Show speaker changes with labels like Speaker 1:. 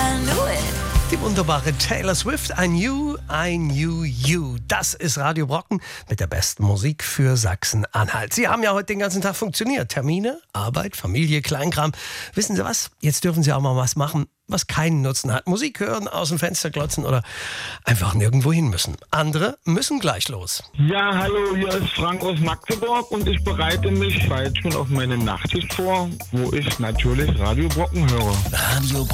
Speaker 1: Die wunderbare Taylor Swift, I knew you. Das ist Radio Brocken mit der besten Musik für Sachsen-Anhalt. Sie haben ja heute den ganzen Tag funktioniert. Termine, Arbeit, Familie, Kleinkram. Wissen Sie was? Jetzt dürfen Sie auch mal was machen, was keinen Nutzen hat. Musik hören, aus dem Fenster glotzen oder einfach nirgendwo hin müssen. Andere müssen gleich los.
Speaker 2: Ja, hallo, hier ist Frank aus Magdeburg und ich bereite mich bald schon auf meine Nachtschicht vor, wo ich natürlich Radio Brocken höre.
Speaker 3: Radio